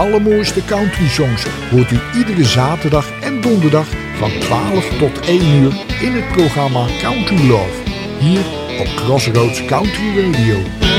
allermooiste country songs hoort u iedere zaterdag en donderdag van 12 tot 1 uur in het programma Country Love. Hier op Crossroads Country Radio.